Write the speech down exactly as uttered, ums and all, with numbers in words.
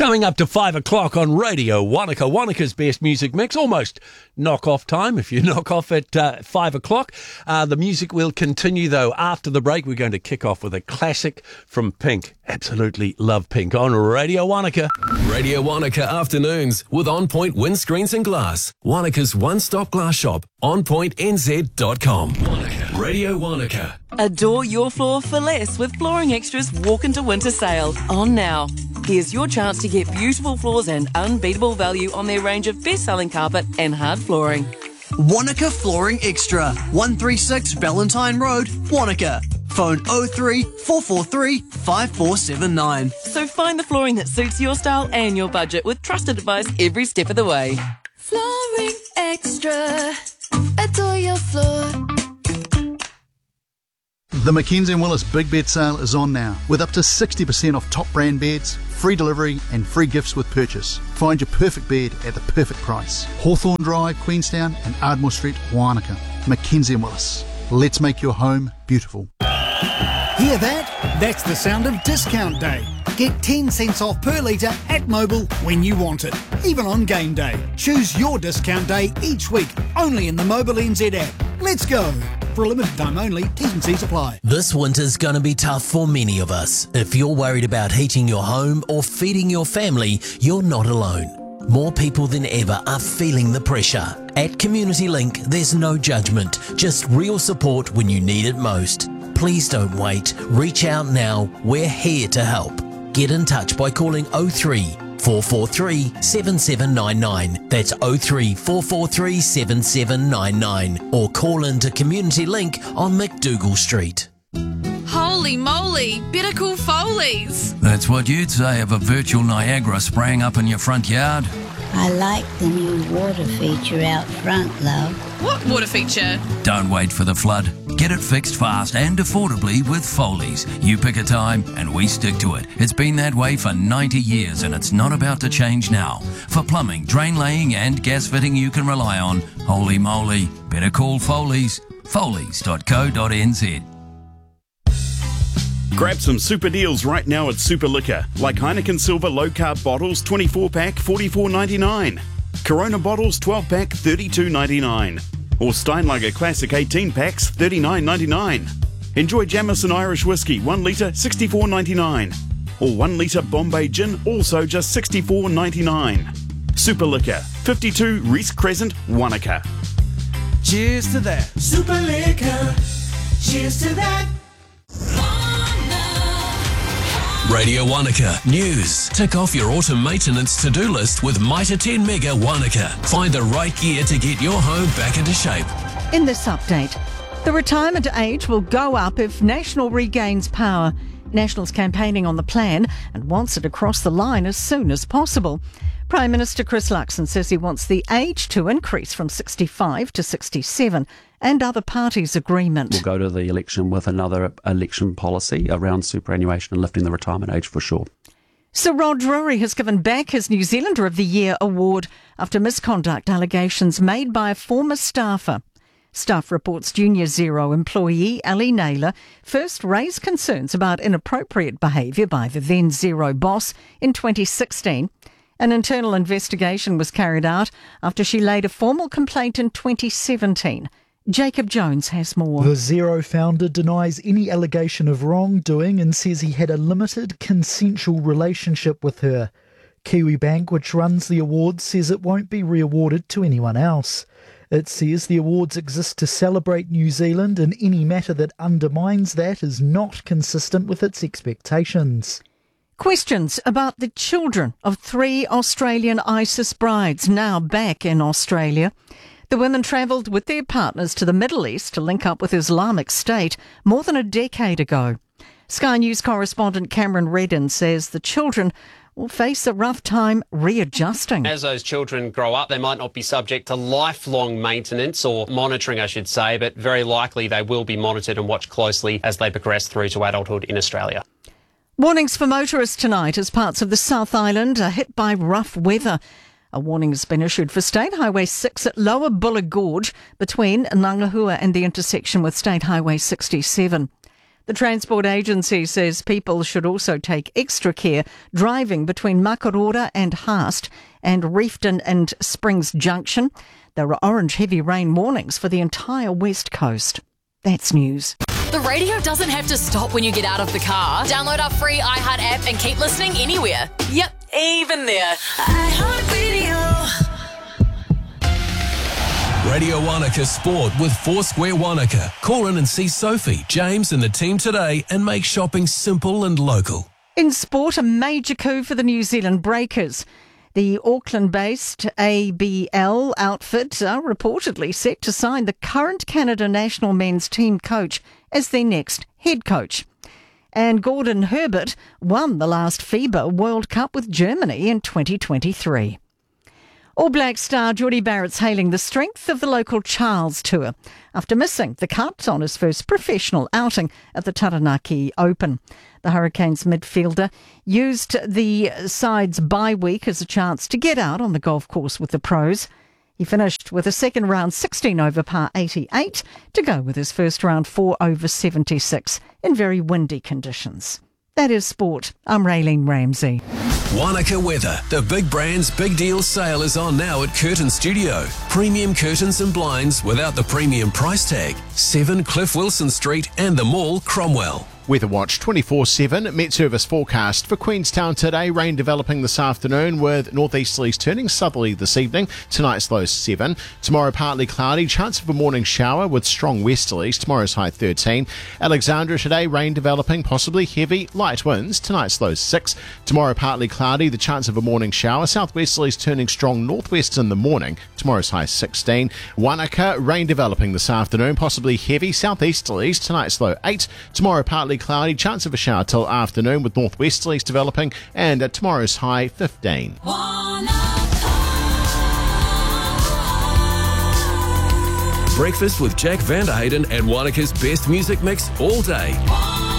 Coming up to five o'clock on Radio Wanaka, Wanaka's best music mix, almost knock-off time if you knock off at uh, five o'clock. Uh, the music will continue, though, after the break. We're going to kick off with a classic from Pink. Absolutely love Pink on Radio Wanaka. Radio Wanaka Afternoons with On Point Windscreens and Glass. Wanaka's one-stop glass shop, on point n z dot com. Wanaka. Radio Wanaka. Adore your floor for less with Flooring Extra's Walk into Winter sale. On now. Here's your chance to get beautiful floors and unbeatable value on their range of best-selling carpet and hard flooring. Wanaka Flooring Extra, one thirty-six Valentine Road, Wanaka. Phone oh three, four four three, five four seven nine. So find the flooring that suits your style and your budget with trusted advice every step of the way. Flooring Extra. Adore your floor. The Mackenzie and Willis Big Bed Sale is on now, with up to sixty percent off top brand beds, free delivery and free gifts with purchase. Find your perfect bed at the perfect price. Hawthorne Drive, Queenstown and Ardmore Street, Wanaka. Mackenzie and Willis. Let's make your home beautiful. Hear that? That's the sound of discount day. Get ten cents off per litre at Mobil when you want it, even on game day. Choose your discount day each week, only in the Mobil N Z app. Let's go. For a limited time only, T's and C's apply. This winter's going to be tough for many of us. If you're worried about heating your home or feeding your family, you're not alone. More people than ever are feeling the pressure. At Community Link, there's no judgment, just real support when you need it most. Please don't wait. Reach out now. We're here to help. Get in touch by calling oh three, four four three, seven seven nine nine. That's oh three, four four three, seven seven nine nine. Or call into Community Link on McDougall Street. Holy moly, better call Foley's. That's what you'd say of a virtual Niagara spraying up in your front yard. I like the new water feature out front, love. What water feature? Don't wait for the flood. Get it fixed fast and affordably with Foley's. You pick a time and we stick to it. It's been that way for ninety years and it's not about to change now. For plumbing, drain laying and gas fitting you can rely on, holy moly, better call Foley's. Foley's dot co dot n z. Grab some super deals right now at Super Liquor, like Heineken Silver Low Carb bottles twenty-four pack forty-four ninety-nine, Corona bottles twelve pack thirty-two ninety-nine, or Steinlager Classic eighteen packs thirty-nine ninety-nine. Enjoy Jameson Irish Whiskey one litre sixty-four ninety-nine, or one litre Bombay Gin also just sixty-four ninety-nine. Super Liquor, fifty-two Reese Crescent, Wanaka. Cheers to that. Super Liquor. Cheers to that. Radio Wanaka News. Tick off your autumn maintenance to-do list with Mitre ten Mega Wanaka. Find the right gear to get your home back into shape. In this update, the retirement age will go up if National regains power. National's campaigning on the plan and wants it across the line as soon as possible. Prime Minister Chris Luxon says he wants the age to increase from sixty-five to sixty-seven, and other parties' agreement. We'll go to the election with another election policy around superannuation and lifting the retirement age for sure. Sir Rod Drury has given back his New Zealander of the Year award after misconduct allegations made by a former staffer. Staff reports Junior Zero employee Ali Naylor first raised concerns about inappropriate behaviour by the then Zero boss in twenty sixteen. An internal investigation was carried out after she laid a formal complaint in twenty seventeen. Jacob Jones has more. The Zero founder denies any allegation of wrongdoing and says he had a limited consensual relationship with her. Kiwi Bank, which runs the awards, says it won't be re-awarded to anyone else. It says the awards exist to celebrate New Zealand and any matter that undermines that is not consistent with its expectations. Questions about the children of three Australian ISIS brides now back in Australia. The women travelled with their partners to the Middle East to link up with Islamic State more than a decade ago. Sky News correspondent Cameron Redden says the children will face a rough time readjusting. As those children grow up, they might not be subject to lifelong maintenance or monitoring, I should say, but very likely they will be monitored and watched closely as they progress through to adulthood in Australia. Warnings for motorists tonight as parts of the South Island are hit by rough weather. A warning has been issued for State Highway six at Lower Buller Gorge between Ngangahua and the intersection with State Highway sixty-seven. The Transport Agency says people should also take extra care driving between Makarora and Haast and Reefton and Springs Junction. There are orange heavy rain warnings for the entire west coast. That's news. The radio doesn't have to stop when you get out of the car. Download our free iHeart app and keep listening anywhere. Yep, even there. iHeartRadio. Radio Wanaka Sport with Foursquare Wanaka. Call in and see Sophie, James and the team today and make shopping simple and local. In sport, a major coup for the New Zealand Breakers. The Auckland-based A B L outfit are reportedly set to sign the current Canada national men's team coach as their next head coach. And Gordon Herbert won the last FIBA World Cup with Germany in twenty twenty-three. All Black star Geordie Barrett's hailing the strength of the local Charles Tour after missing the cut on his first professional outing at the Taranaki Open. The Hurricanes midfielder used the side's bye week as a chance to get out on the golf course with the pros. He finished with a second round sixteen over par eighty-eight to go with his first round four over seventy-six in very windy conditions. That is sport. I'm Raylene Ramsey. Wanaka weather. The Big Brands Big Deal sale is on now at Curtain Studio. Premium curtains and blinds without the premium price tag. seven Cliff Wilson Street and the Mall, Cromwell. Weather Watch twenty-four seven. Met Service forecast for Queenstown today. Rain developing this afternoon with northeasterlies turning southerly this evening. Tonight's low seven. Tomorrow partly cloudy. Chance of a morning shower with strong westerlies. Tomorrow's high thirteen. Alexandra today. Rain developing, possibly heavy. Light winds. Tonight's low six. Tomorrow partly cloudy. The chance of a morning shower. Southwesterlies turning strong northwest in the morning. Tomorrow's high sixteen. Wanaka. Rain developing this afternoon. Possibly heavy. Southeasterlies. Tonight's low eight. Tomorrow partly cloudy, chance of a shower till afternoon with northwesterlies developing, and at tomorrow's high fifteen. Breakfast with Jack Vanderhayden and Wanaka's best music mix all day.